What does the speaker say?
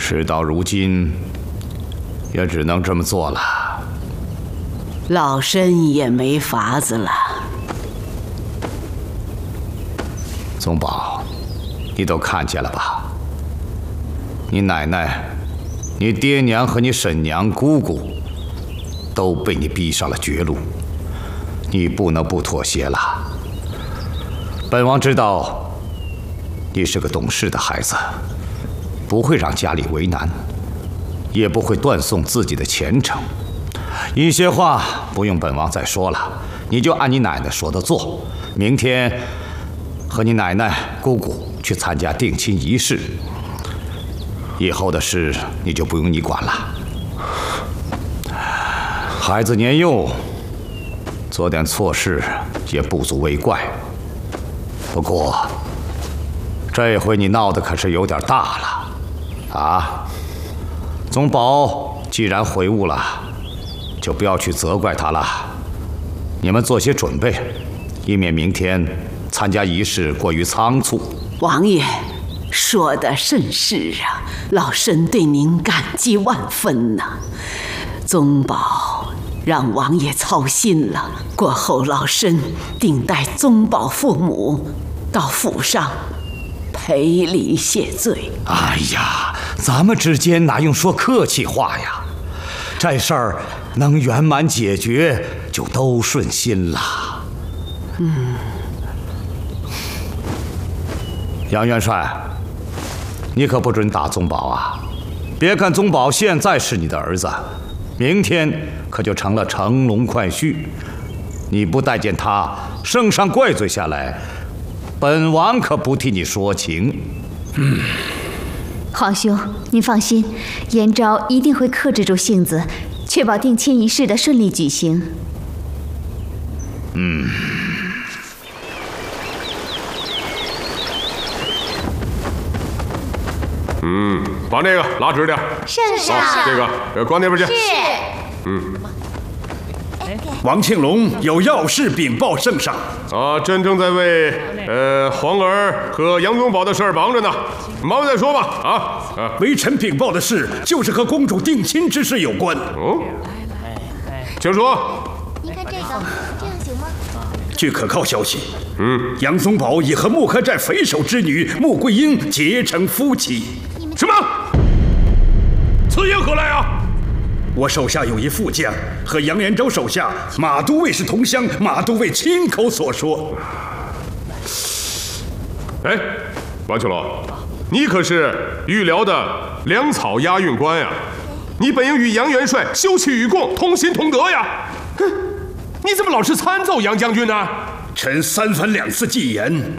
事到如今，也只能这么做了。 老身也没法子了。 宗保，你都看见了吧？你奶奶、你爹娘和你婶娘、姑姑都被你逼上了绝路，你不能不妥协了。本王知道你是个懂事的孩子，不会让家里为难，也不会断送自己的前程。一些话不用本王再说了，你就按你奶奶说的做。明天和你奶奶、姑姑去参加定亲仪式，以后的事你就不用你管了。孩子年幼，做点错事也不足为怪。不过这回你闹得可是有点大了啊！宗保既然悔悟了，就不要去责怪他了。你们做些准备，以免明天参加仪式过于仓促。 王爷说的甚是啊，老身对您感激万分呐。宗保让王爷操心了，过后老身定带宗保父母到府上赔礼谢罪。 哎呀，咱们之间哪用说客气话呀？这事儿能圆满解决，就都顺心了。杨元帅，你可不准打宗保啊！别看宗保现在是你的儿子，明天可就成了乘龙快婿。你不待见他，圣上怪罪下来，本王可不替你说情。 皇兄，您放心，延昭一定会克制住性子，确保定亲仪式的顺利举行。 把这个拉直点。 圣上， 这个关那边去。 是。 王庆龙有要事禀报圣上。 朕正在为皇儿和杨宗保的事儿忙着呢，忙完再说吧。 微臣禀报的事就是和公主定亲之事有关。 请说。 您看这个，这样行吗？ 据可靠消息，杨宗保已和木刻寨匪首之女穆桂英结成夫妻。 什么？此言何来啊？ 我手下有一副将和杨延昭手下马都尉是同乡，马都尉亲口所说。 哎，王庆龙，你可是御辽的粮草押运官呀，你本应与杨元帅休戚与共，同心同德呀。你怎么老是参奏杨将军呢？ 臣3番2次进言，